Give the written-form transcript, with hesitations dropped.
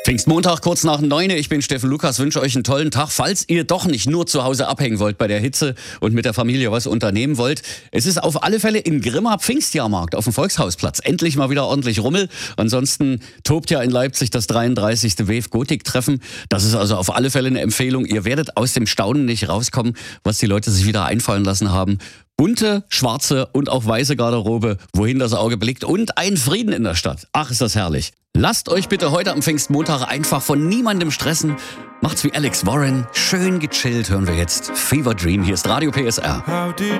Pfingstmontag, kurz nach 9. Ich bin Steffen Lukas, wünsche euch einen tollen Tag. Falls ihr doch nicht nur zu Hause abhängen wollt bei der Hitze und mit der Familie was unternehmen wollt, es ist auf alle Fälle in Grimma Pfingstjahrmarkt auf dem Volkshausplatz. Endlich mal wieder ordentlich Rummel. Ansonsten tobt ja in Leipzig das 33. Wave Gotik Treffen. Das ist also auf alle Fälle eine Empfehlung. Ihr werdet aus dem Staunen nicht rauskommen, was die Leute sich wieder einfallen lassen haben. Bunte, schwarze und auch weiße Garderobe, wohin das Auge blickt, und ein Frieden in der Stadt. Ach, ist das herrlich. Lasst euch bitte heute am Pfingstmontag einfach von niemandem stressen. Macht's wie Alex Warren. Schön gechillt hören wir jetzt Fever Dream. Hier ist Radio PSR.